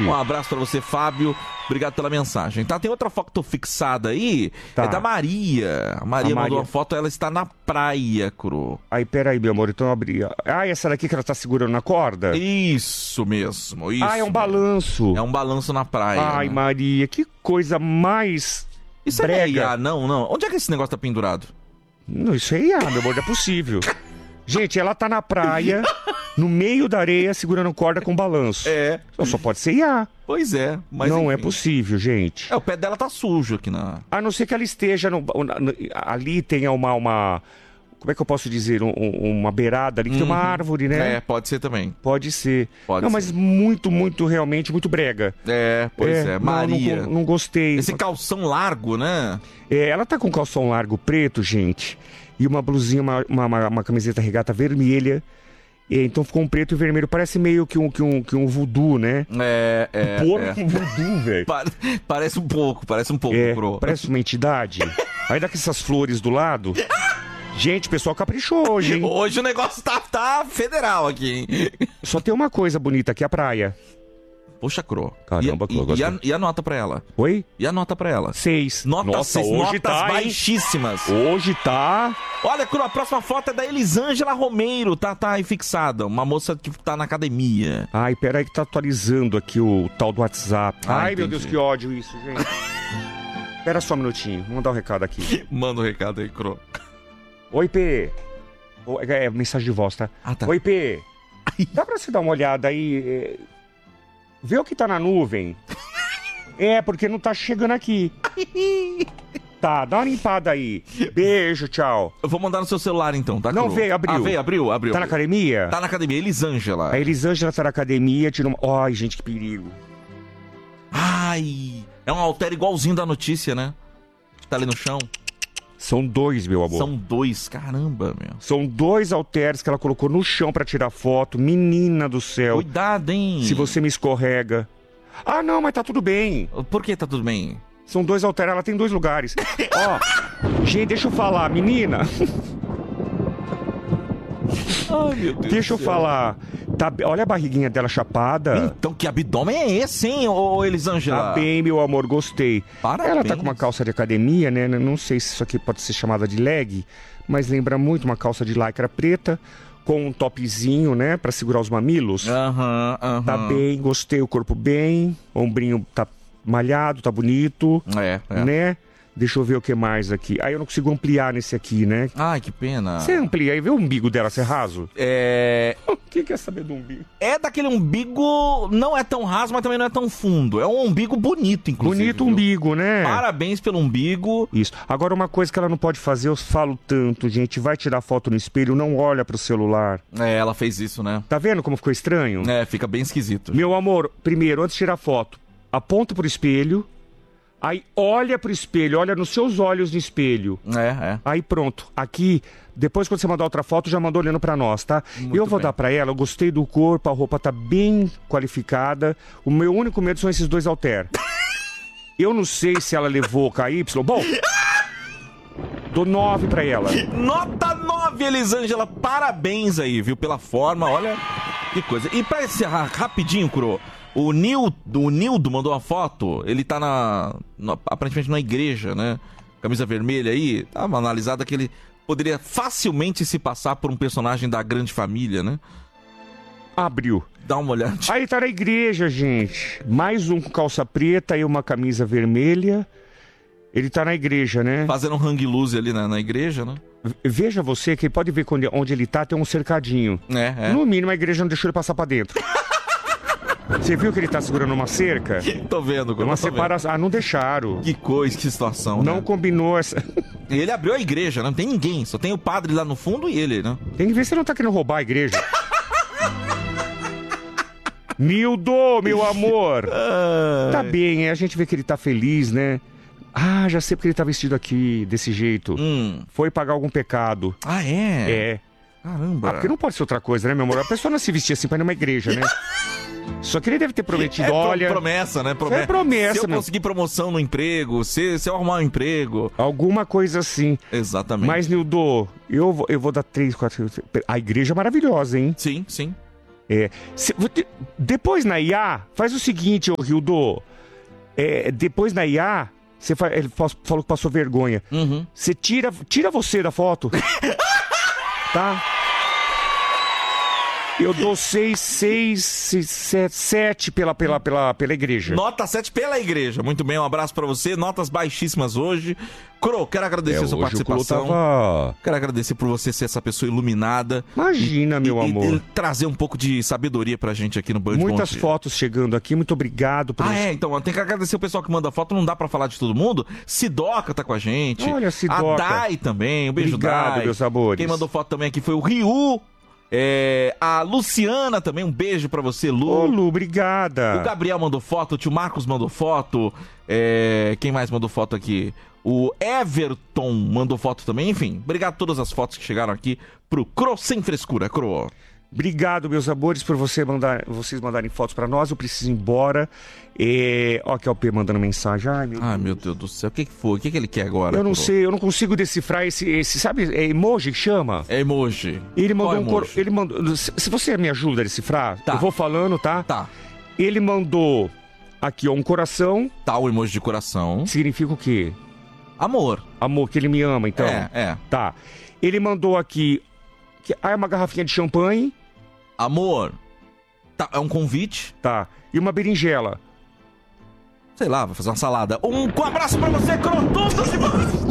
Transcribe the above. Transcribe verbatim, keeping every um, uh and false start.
Um abraço pra você, Fábio. Obrigado pela mensagem. Tá, tem outra foto fixada aí. Tá. É da Maria. A Maria a mandou Maria. uma foto, ela está na praia, Cru. Aí, peraí, meu amor, então eu abri. Ah, essa daqui que ela tá segurando na corda? Isso mesmo, isso. Ah, é um mesmo. balanço. É um balanço na praia. Ai, né? Maria, que coisa mais Isso brega. é I A, não, não. Onde é que esse negócio tá pendurado? Não, isso é I A, meu amor, não é possível. Gente, ela tá na praia, no meio da areia, segurando corda com balanço. É. Só pode ser I A. Pois é, mas Não enfim. é possível, gente. É, o pé dela tá sujo aqui na... A não ser que ela esteja... No, no, ali tenha uma, uma... Como é que eu posso dizer? Um, uma beirada ali, que uhum. tem uma árvore, né? É, pode ser também. Pode ser. Pode não, ser. mas muito, muito, realmente, muito brega. É, pois é. é. Maria. Não, não, não gostei. Esse calção largo, né? É, ela tá com calção largo preto, gente. E uma blusinha, uma, uma, uma camiseta regata vermelha. E, então ficou um preto e vermelho. Parece meio que um, que um, que um voodoo, né? É, é. Um porco é. com voodoo, velho. Pa parece um pouco, parece um pouco, é, Cru. Parece uma entidade. Aí dá com essas flores do lado. Gente, o pessoal caprichou hoje, hein? Hoje o negócio tá, tá federal aqui, hein? Só tem uma coisa bonita aqui, a praia. Poxa, Cro. Caramba, e, e, e, a, e a nota pra ela? Oi? E a nota pra ela? Seis. Nota Nossa, seis. hoje Notas tá, baixíssimas. Hein? Hoje tá... Olha, Cro, a próxima foto é da Elisângela Romeiro. Tá, tá aí fixada. Uma moça que tá na academia. Ai, peraí que tá atualizando aqui o tal do WhatsApp. Ah, Ai, entendi. meu Deus, que ódio isso, gente. Espera só um minutinho. Vou mandar um recado aqui. Manda um recado aí, Cro. Oi, P. É mensagem de voz, tá? Ah, tá. Oi, P. Dá pra você dar uma olhada aí? É... Vê o que tá na nuvem. É, porque não tá chegando aqui. Tá, dá uma limpada aí. Beijo, tchau. Eu vou mandar no seu celular então, tá? Não, Cru? veio, abriu. Ah, veio, abriu, abriu. Tá na academia? Tá na academia, Elisângela. A Elisângela tá na academia, tirou uma... Ai, gente, que perigo. Ai, é um halter igualzinho da notícia, né? Tá ali no chão. São dois, meu amor. São dois, caramba, meu. São dois halteres que ela colocou no chão pra tirar foto. Menina do céu. Cuidado, hein? Se você me escorrega. Ah, não, mas tá tudo bem. Por que tá tudo bem? São dois halteres, ela tem dois lugares. Ó, gente, deixa eu falar, menina. Ai, meu Deus. Deixa eu falar. Tá, olha a barriguinha dela chapada. Então, que abdômen é esse, hein, ô Elisângela? Tá bem, meu amor, gostei. Parabéns. Ela tá com uma calça de academia, né? Não sei se isso aqui pode ser chamada de leg, mas lembra muito uma calça de lycra preta, com um topzinho, né? Pra segurar os mamilos. Aham, aham. Tá bem, gostei, o corpo bem, ombrinho tá malhado, tá bonito. É, é. Né? Deixa eu ver o que mais aqui. Aí eu não consigo ampliar nesse aqui, né? Ai, que pena. Você amplia aí, vê o umbigo dela, ser raso? É... Quem quer saber do umbigo? É daquele umbigo, não é tão raso, mas também não é tão fundo. É um umbigo bonito, inclusive. Bonito viu? umbigo, né? Parabéns pelo umbigo. Isso. Agora, uma coisa que ela não pode fazer, eu falo tanto, gente, vai tirar foto no espelho, não olha pro celular. É, ela fez isso, né? Tá vendo como ficou estranho? É, fica bem esquisito. Meu amor, primeiro, antes de tirar foto, aponta pro espelho, aí olha pro espelho, olha nos seus olhos no espelho. É, é. Aí pronto. Aqui, depois quando você mandar outra foto, já mandou olhando pra nós, tá? Muito eu vou bem. dar pra ela, eu gostei do corpo, a roupa tá bem qualificada. O meu único medo são esses dois halter. Eu não sei se ela levou K Y. Bom, dou nove pra ela. Nota nove, Elisângela. Parabéns aí, viu? Pela forma, olha que coisa. E pra encerrar rapidinho, Cro, o Nildo, o Nildo mandou uma foto. Ele tá na, na... aparentemente na igreja, né? Camisa vermelha aí. Tava analisada que ele poderia facilmente se passar por um personagem da Grande Família, né? Abriu. Dá uma olhada. Aí tá na igreja, gente. Mais um com calça preta e uma camisa vermelha. Ele tá na igreja, né? Fazendo um hang loose ali na, na igreja, né? Veja você que pode ver onde, onde ele tá, tem um cercadinho. É, é. No mínimo, a igreja não deixou ele passar pra dentro. Você viu que ele tá segurando uma cerca? Tô vendo, É uma tô vendo. separação. Ah, não deixaram. Que coisa, que situação, Não né? combinou essa... E ele abriu a igreja, né? Não tem ninguém, só tem o padre lá no fundo e ele, né? Tem que ver se ele não tá querendo roubar a igreja. Nildo, meu amor. Tá bem, é, a gente vê que ele tá feliz, né? Ah, já sei porque ele tá vestido aqui, desse jeito. Hum. Foi pagar algum pecado. Ah, é? É. Caramba. Ah, porque não pode ser outra coisa, né, meu amor? A pessoa não se vestia assim pra ir numa igreja, né? Só que ele deve ter prometido, É pro- olha... promessa, né? Prome- É promessa, Se eu meu. conseguir promoção no emprego, se, se eu arrumar um emprego. Alguma coisa assim. Exatamente. Mas, Nildo, eu vou, eu vou dar três, quatro... A igreja é maravilhosa, hein? Sim, sim. É, se- de- depois na I A, faz o seguinte, ô Rildo. É, depois na I A, você fa- ele fa- falou que passou vergonha. Uhum. Você tira, tira você da foto. Tá? Eu dou seis, seis, seis, sete, sete pela, pela, pela, pela igreja. Nota sete pela igreja. Muito bem, um abraço pra você. Notas baixíssimas hoje. Cro, quero agradecer a sua É, hoje o Colo participação. tava... Quero agradecer por você ser essa pessoa iluminada. Imagina, meu e, amor. E, e trazer um pouco de sabedoria pra gente aqui no Band Muitas Bom Dia. fotos chegando aqui, muito obrigado por Ah, isso. é, então tem que agradecer o pessoal que manda foto, não dá pra falar de todo mundo. Sidoca tá com a gente. Olha, Sidoca. A Dai também, um beijo, Obrigado, Dai. meus amores. Quem mandou foto também aqui foi o Ryu. É, a Luciana também, um beijo pra você, Lu. Ô, Lu, O obrigada. Gabriel mandou foto, o tio Marcos mandou foto. É, quem mais mandou foto aqui? O Everton mandou foto também. Enfim, obrigado a todas as fotos que chegaram aqui pro Cro Sem Frescura, Cro. Obrigado, meus amores, por você mandar, vocês mandarem fotos pra nós. Eu preciso ir embora. É... Ó, que é o P mandando mensagem. Ai, meu Ai, Deus. meu Deus do céu, o que, que foi? O que, que ele quer agora? Eu não Cro? sei, eu não consigo decifrar esse, esse sabe, é emoji que chama? É emoji. Ele mandou Qual um cor... emoji? ele mandou, se se você me ajuda a decifrar, Tá. eu vou falando, tá? Tá, Ele mandou aqui, ó, um coração, tá o emoji de coração. significa o quê? Amor. Amor, que ele me ama, então. É, é. Tá. Ele mandou aqui, que... ah, é uma garrafinha de champanhe, Amor. Tá, é um convite. tá, e uma berinjela. Sei lá, vai fazer uma salada. Um, um abraço pra você, Cro. Tudo de bom.